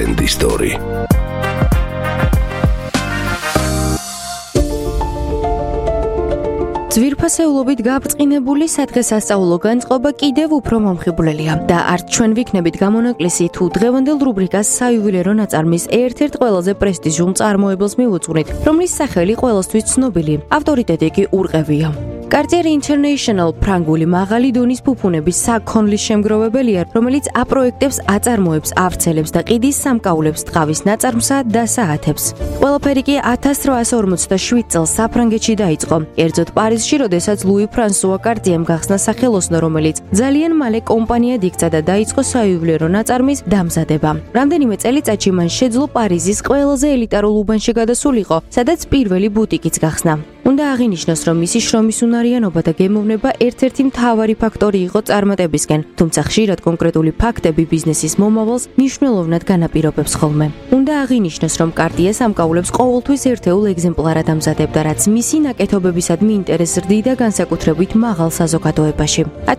ბრენდი სტორი. ძვირფასეულობით გაბრწყინებული სადღესასწაულო განწყობა კიდევ უფრო მომხიბვლელია და არც ჩვენ ვიქნებით გამონაკლისი თუ დღევანდელ რუბრიკას საიუველირო ნაწარმის ერთ-ერთ ყველაზე პრესტიჟულ მწარმოებელს მივუძღვნით, რომლის სახელი ყველასთვის ცნობილი, ავტორიტეტი კი ურყევია. Cartier International ფრანგული მაღალი დონის ფუფუნების საქონლის შემგროვებელია, რომელიც აპროექტებს, აწარმოებს, ავრცელებს და ყიდის სამკაულებს ტყავის ნაწარმსა და საათებს. ყველაფერი კი 1847 წელს საფრანგეთში დაიწყო. კერძოდ პარიზში, როდესაც ლუი ფრანსუა კარტიემ გახსნა სახელოსნო, რომელიც ძალიან მალე კომპანიად იქცა და დაიწყო საიუველირო ნაწარმის დამზადება. რამდენიმე წელიწადში მან შეძლო პარიზის ყველაზე ელიტარულ უბანში გადასულიყო, სადაც პირველი ბუტიკიც გახსნა. უნდა აღინიშნოს, რომ მისი შრომის უნარიანობა და გემოვნება ერთ-ერთი მთავარი ფაქტორი იყო წარმატებისკენ, თუმცა ხშირად კონკრეტული ფაქტები ბიზნესის მომავალს მნიშვნელოვნად განაპირობებს ხოლმე. უნდა აღინიშნოს, რომ კარტიე სამკაულებს ყოველთვის ერთეულ ეგზემპლარად ამზადებდა, რაც მისი ნაკეთობებისადმი ინტერესს რდიდა განსაკუთრებით მაღალ საზოგადოებაში.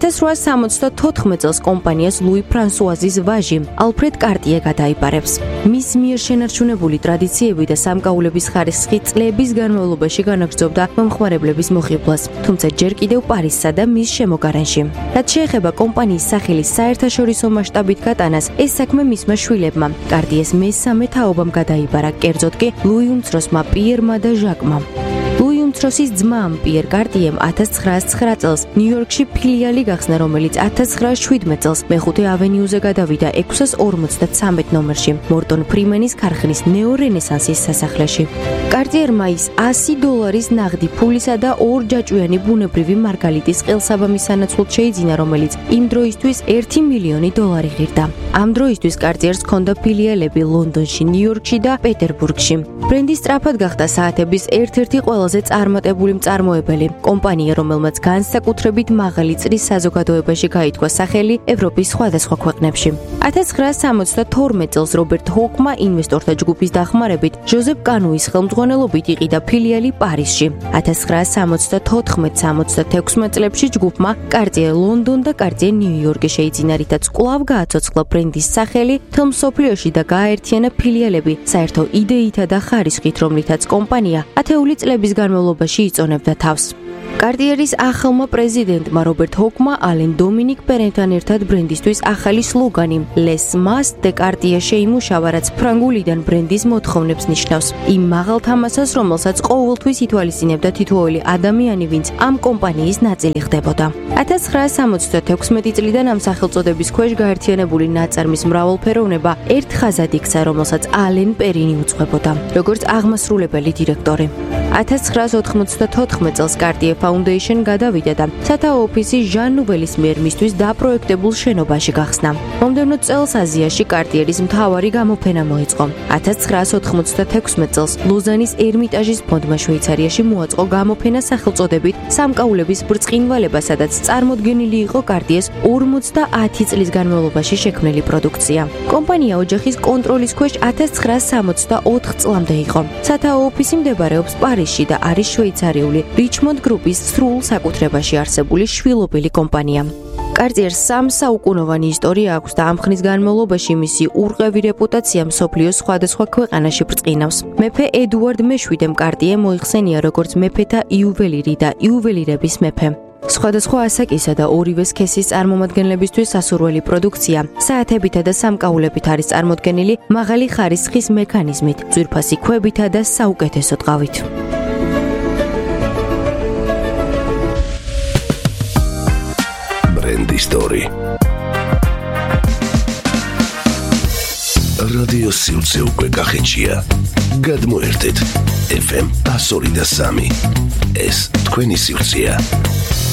1874 წელს კომპანიას ლუი ფრანსუაზის ვაჟი, ალფრედ კარტიე გადაიბარებს. მის მიერ შენარჩუნებული ტრადიციები და სამკაულების ხარისხი წლების განმავლობაში განაგრძობდა მომხმარებლების მოხიბლას, თუმცა ჯერ კიდევ პარიზსა და მის შემოგარენში. რაც შეეხება კომპანიის სახელის საერთაშორისო მასშტაბით გატანას, ეს საქმე მისმა შვილებმა, კარტიეს მესამე თაობამ გადაიბარა, კერძოდ კი ლუი უმცროსმა, პიერმა და ჟაკმა. ლუი უმცროსის ძმამ, პიერ კარტიემ 1909 წელს ნიუ-იორკში ფილიალი გახსნა, რომელიც 1917 წელს მეხუთე ავენიუზე გადავიდა 643 ნომერში, მორტონ ფრიმენის ქარხნის ნეო-რენესანსის სასახლეში. კარტიერმა ის $100 ნაღდი ფულისა და 2 ჯაჭვიანი ბუნებრივი მარგალიტის ყელსაბამის სანაცვლოდ შეიძინა, რომელიც იმ დროისთვის $1 მილიონი ღირდა. ამ დროისთვის კარტიერს ჰქონდა ფილიალები ლონდონში, ნიუ-იორკში და პეტერბურგში. ბრენდი სწრაფად გახდა საათების ერთ-ერთი ყველაზე წარმატებული მწარმოებელი, კომპანია, რომელმაც განსაკუთრებით მაღალი წრის საზოგადოებაში გაითქვა სახელი ევროპის სხვადასხვა ქვეყნებში. 1972 წელს რობერტ ჰოკმა ინვესტორთა ჯგუფის დახმარებით ჟოზეფ კანუის ხელმძღვანელობით იყიდა ფილიალი პარიზში. 1974-76 წლებში ჯგუფმა კარტიე ლონდონ და კარტიე ნიუ-იორკი შეიძინა, რითაც კვლავ გააცოცხლა ბრენდის სახელი მთელ მსოფლიოში და გააერთიანა ფილიალები საერთო იდეითა და ხარისხით, რომლითაც კომპანია ათეული წლების განმავლობაში იწონებდა თავს. კარტიერის ახალმა პრეზიდენტმა რობერტ ჰოკმა ალენ დომინიკ პერენთან ერთად ბრენდისთვის ახალი სლოგანი Les Mas de Cartier შეიმუშავა, რაც ფრანგულიდან ბრენდის მოთხოვნებს ნიშნავს. იმ მაღალ თამასას, რომელსაც ყოველთვის ითვალისწინებდა თითოეული ადამიანი, ვინც ამ კომპანიის ნაწილი ხდებოდა. 1976 წლიდან ამ სახელწოდების ქვეშ გაერთიანებული ნაწარმის მრავალფეროვნება ერთ ხაზად იქცა, რომელსაც ალენ პერინი უძღვებოდა, როგორც აღმასრულებელი დირექტორი. 1994 წელს კარტიე Foundation გადავიდა და სათაო ოფისი ჟან ნუველის მიერ მისთვის დაპროექტებულ შენობაში გახსნა. მომდევნო წელს აზიაში კარტიერის მთავარი გამოფენა მოიწყო. 1996 წელს ლოზანის ერმიტაჟის ფონდმა შვეიცარიაში მოაწყო გამოფენა სახელწოდებით სამკაულების ბრწყინვალება, სადაც წარმოდგენილი იყო კარტიეს 50 წლის განმავლობაში შექმნილი პროდუქცია. კომპანია ოჯახის კონტროლის ქვეშ 1964 წლამდე იყო. სათაო ოფისი მდებარეობს პარიზში და არის შვეიცარიული Richmond Group-ის სრულ საკუთრებაში არსებული შვილობილი კომპანია. კარტიერს 3 საუკუნოვანი ისტორია აქვს და ამ ხნის განმავლობაში მისი ურყევი რეპუტაცია მსოფლიოს სხვადასხვა ქვეყანაში ბრწყინავს. მეფე ედუარდ მე-7-მ კარტიე მოიხსენია როგორც მეფეთა იუველირი და იუველირების მეფე. სხვადასხვა ასაკისა და ორივე სქესის წარმომადგენლებისთვის სასურველი პროდუქცია, საათებითა და სამკაულებით არის წარმოდგენილი მაღალი ხარისხის მექანიზმით, ძვირფასი ქვებითა და საუკეთესო ტყავით. ბრენდი სტორი. რადიო სიუცე უკვე გახეჩია. გადმოერთეთ FM 103.3. ეს თქვენი სიუცეა.